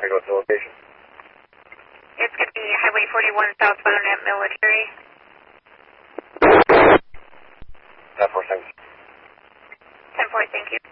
Copy, what's the location? It's going to be Highway 41 southbound at Military. 10-4, thanks. 10-4, thank you.